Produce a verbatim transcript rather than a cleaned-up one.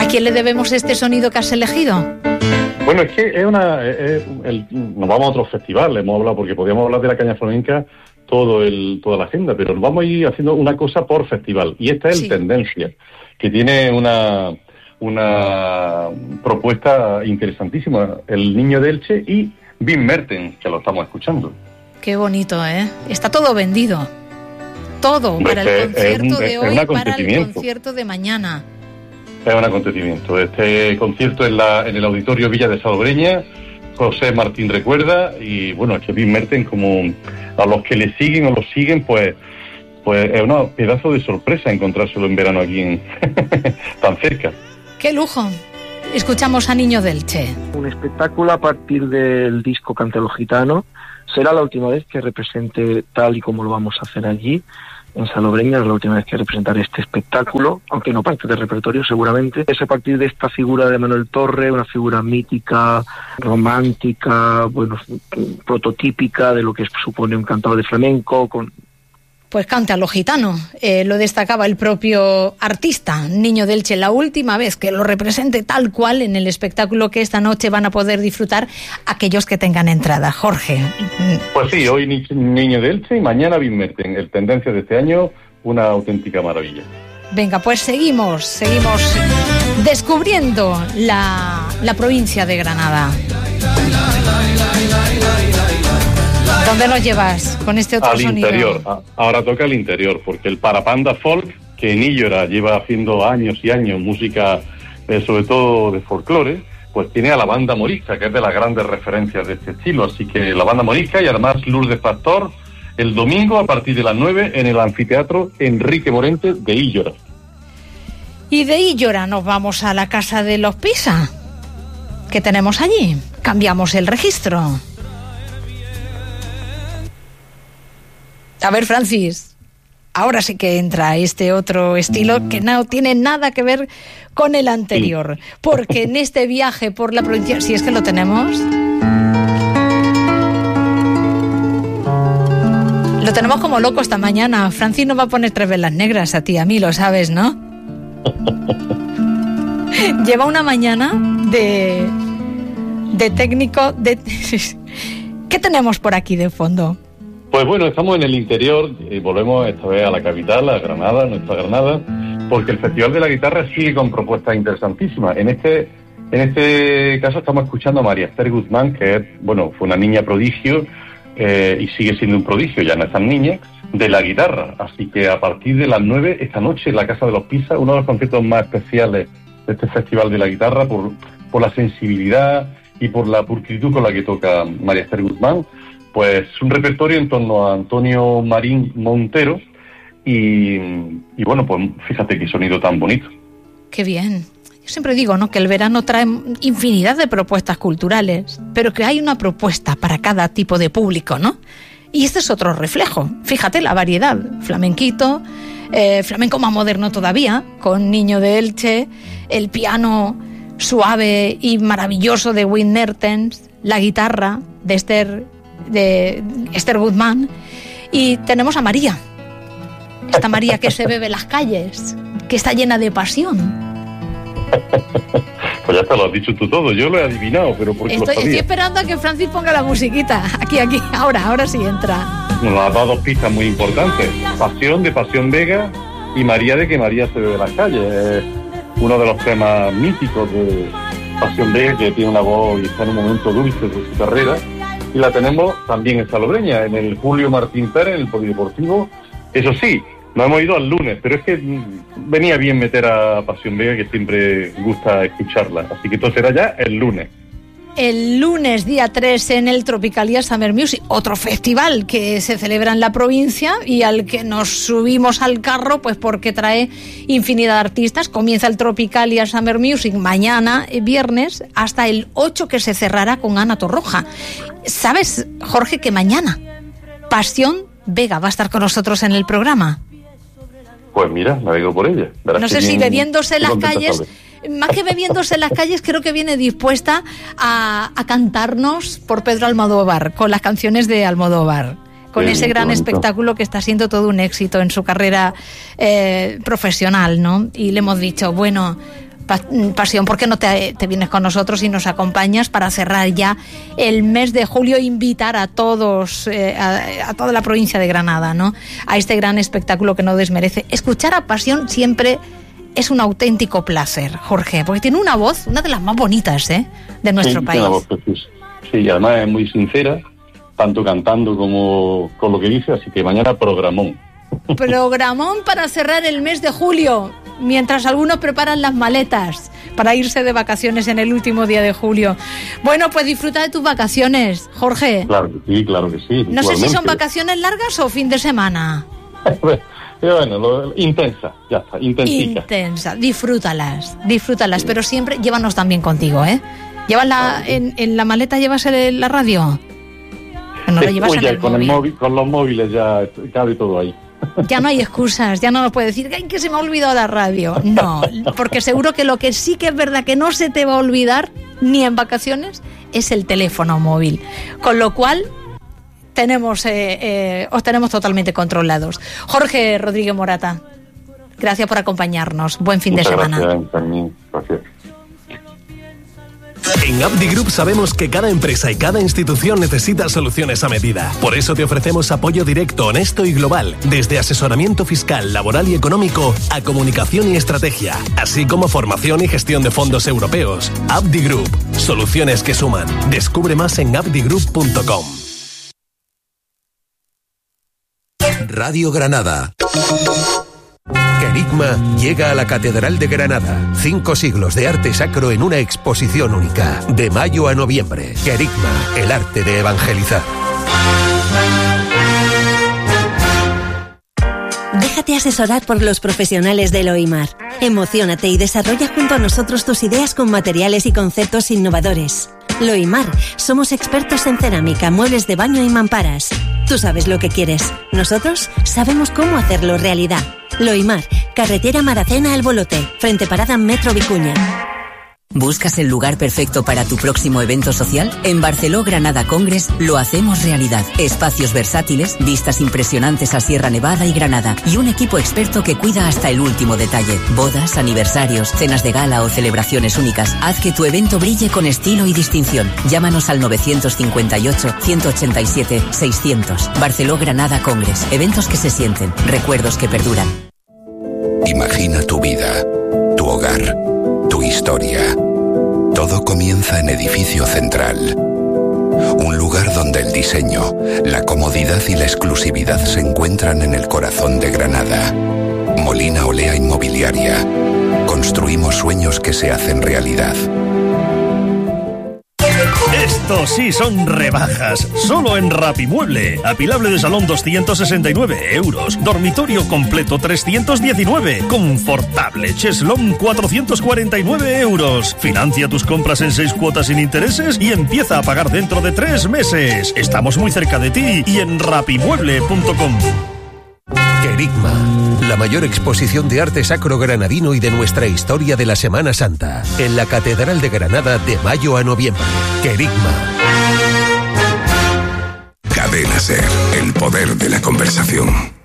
quién le debemos este sonido que has elegido? Bueno, es que es una... Es el, nos vamos a otro festival, hemos hablado, porque podíamos hablar de la caña flamenca todo el, toda la agenda, pero nos vamos a ir haciendo una cosa por festival. Y esta es sí. el Tendencia, que tiene una, una propuesta interesantísima. El Niño de Elche y Vin Mertens, que lo estamos escuchando. Qué bonito, ¿eh? Está todo vendido. Todo Hombre, para el concierto un, de hoy, para el concierto de mañana. Es un acontecimiento. Este concierto en, la, en el Auditorio Villa de Salobreña, José Martín recuerda, y bueno, es que Vin Mertens, como a los que le siguen o lo siguen, pues pues es un pedazo de sorpresa encontrárselo en verano aquí en tan cerca. ¡Qué lujo! Escuchamos a Niño de Elche. Un espectáculo a partir del disco Cante lo Gitano. Será la última vez que represente tal y como lo vamos a hacer allí, en Salobreña. Es la última vez que representaré este espectáculo, aunque no parte del repertorio seguramente. Es a partir de esta figura de Manuel Torre, una figura mítica, romántica, bueno, prototípica de lo que supone un cantador de flamenco, con... Pues Cante a lo Gitano, eh, lo destacaba el propio artista, Niño de Elche, la última vez que lo represente tal cual en el espectáculo que esta noche van a poder disfrutar aquellos que tengan entrada. Jorge. Pues sí, hoy Niño de Elche y mañana Vin Mertens. El Tendencia de este año, una auténtica maravilla. Venga, pues seguimos, seguimos descubriendo la, la provincia de Granada. ¿Dónde nos llevas con este otro al sonido? Al interior, ahora toca el interior, porque el Parapanda Folk, que en Illora lleva haciendo años y años música, eh, sobre todo de folclore, pues tiene a la banda morisca, que es de las grandes referencias de este estilo. Así que la banda morisca y además Lourdes Pastor, el domingo a partir de las nueve en el anfiteatro Enrique Morente de Illora. Y de Illora nos vamos a la casa de los Pisa. ¿Qué tenemos allí? Cambiamos el registro. A ver, Francis, ahora sí que entra este otro estilo que no tiene nada que ver con el anterior, porque en este viaje por la provincia, si es que lo tenemos, lo tenemos como loco esta mañana. Francis nos va a poner tres velas negras a ti, a mí, lo sabes, ¿no? Lleva una mañana de, de técnico de... ¿Qué tenemos por aquí de fondo? Pues bueno, estamos en el interior y volvemos esta vez a la capital, a Granada, nuestra Granada, porque el Festival de la Guitarra sigue con propuestas interesantísimas. En este en este caso estamos escuchando a María Esther Guzmán, que es, bueno, fue una niña prodigio eh, y sigue siendo un prodigio, ya no es tan niña, de la guitarra. Así que a partir de las nueve, esta noche, en la Casa de los Pisa, uno de los conciertos más especiales de este Festival de la Guitarra, por, por la sensibilidad y por la pulcritud con la que toca María Esther Guzmán. Pues un repertorio en torno a Antonio Marín Montero y, y bueno, pues fíjate qué sonido tan bonito. Qué bien. Yo siempre digo, ¿no?, que el verano trae infinidad de propuestas culturales, pero que hay una propuesta para cada tipo de público, ¿no? Y este es otro reflejo. Fíjate la variedad. Flamenquito, eh, flamenco más moderno todavía, con Niño de Elche, el piano suave y maravilloso de Vin Mertens, la guitarra de Esther... de Esther Guzmán, y tenemos a María, esta María que se bebe las calles, que está llena de pasión. Pues ya te lo has dicho tú todo, yo lo he adivinado, pero porque estoy, lo sabía. Estoy esperando a que Francis ponga la musiquita, aquí, aquí, ahora, ahora sí entra. Nos ha dado dos pistas muy importantes, Pasión de Pasión Vega y María de que María se bebe las calles, es uno de los temas míticos de Pasión Vega, que tiene una voz y está en un momento dulce de su carrera. Y la tenemos también en Salobreña, en el Julio Martín Pérez, en el Polideportivo. Eso sí, nos hemos ido al lunes, pero es que venía bien meter a Pasión Vega, que siempre gusta escucharla. Así que esto será ya el lunes. El lunes, día tres, en el Tropicalia Summer Music, otro festival que se celebra en la provincia y al que nos subimos al carro, pues porque trae infinidad de artistas. Comienza el Tropicalia Summer Music mañana, viernes, hasta el ocho, que se cerrará con Ana Torroja. ¿Sabes, Jorge, que mañana Pasión Vega va a estar con nosotros en el programa? Pues mira, me alegro por ella. Verás no sé si bebiéndose en las calles... Más que bebiéndose en las calles, creo que viene dispuesta a, a cantarnos por Pedro Almodóvar, con las canciones de Almodóvar, con sí, ese gran espectáculo que está siendo todo un éxito en su carrera eh, profesional, ¿no? Y le hemos dicho, bueno, Pa- Pasión, ¿por qué no te, te vienes con nosotros y nos acompañas para cerrar ya el mes de julio e invitar a todos, eh, a, a toda la provincia de Granada, ¿no?, a este gran espectáculo que no desmerece? Escuchar a Pasión siempre es un auténtico placer, Jorge, porque tiene una voz, una de las más bonitas, ¿eh?, de nuestro Sí, país. tiene una voz preciosa. Sí, y además es muy sincera, tanto cantando como con lo que dice, así que mañana programón. Programón para cerrar el mes de julio, mientras algunos preparan las maletas para irse de vacaciones en el último día de julio. Bueno, pues disfruta de tus vacaciones, Jorge. Claro que sí, claro que sí. No sé si son igualmente. vacaciones largas o fin de semana. Bueno, lo, intensa, ya está, intensica. Intensa, disfrútalas, disfrútalas, pero siempre llévanos también contigo, ¿eh? ¿Llevas la, en, en la maleta llevas el, la radio? No lo llevas Uy, en ya, el con, móvil. el móvil, con los móviles ya cabe todo ahí. Ya no hay excusas, ya no nos puedes decir, ¡ay, que se me ha olvidado la radio! No, porque seguro que lo que sí que es verdad que no se te va a olvidar, ni en vacaciones, es el teléfono móvil. Con lo cual, tenemos eh, eh, os tenemos totalmente controlados. Jorge Rodríguez Morata, gracias por acompañarnos. Buen fin Muchas de semana. Gracias, Carmen. Gracias. En Abdi Group sabemos que cada empresa y cada institución necesita soluciones a medida. Por eso te ofrecemos apoyo directo, honesto y global, desde asesoramiento fiscal, laboral y económico a comunicación y estrategia, así como formación y gestión de fondos europeos. Abdi Group, soluciones que suman. Descubre más en abdi group punto com. Radio Granada. Querigma llega a la Catedral de Granada. Cinco siglos de arte sacro en una exposición única. De mayo a noviembre. Querigma, el arte de evangelizar. Déjate asesorar por los profesionales de Loimar. Emociónate y desarrolla junto a nosotros tus ideas con materiales y conceptos innovadores. Loimar, somos expertos en cerámica, muebles de baño y mamparas. Tú sabes lo que quieres. Nosotros sabemos cómo hacerlo realidad. Loimar, carretera Maracena al Bolote, frente parada Metro Vicuña. ¿Buscas el lugar perfecto para tu próximo evento social? En Barceló Granada Congress lo hacemos realidad. Espacios versátiles, vistas impresionantes a Sierra Nevada y Granada y un equipo experto que cuida hasta el último detalle. Bodas, aniversarios, cenas de gala o celebraciones únicas. Haz que tu evento brille con estilo y distinción. Llámanos al novecientos cincuenta y ocho, ciento ochenta y siete, seiscientos. Barceló Granada Congress. Eventos que se sienten, recuerdos que perduran. Imagina tu vida, tu hogar, tu historia. Todo comienza en Edificio Central. Un lugar donde el diseño, la comodidad y la exclusividad se encuentran en el corazón de Granada. Molina Olea Inmobiliaria. Construimos sueños que se hacen realidad. Esto sí son rebajas, solo en Rapimueble. Apilable de salón doscientos sesenta y nueve euros, dormitorio completo trescientos diecinueve, confortable cheslón cuatrocientos cuarenta y nueve euros. Financia tus compras en seis cuotas sin intereses y empieza a pagar dentro de tres meses. Estamos muy cerca de ti y en rapimueble punto com. Querigma, la mayor exposición de arte sacro granadino y de nuestra historia de la Semana Santa, en la Catedral de Granada de mayo a noviembre. Querigma. Cadena Ser, el poder de la conversación.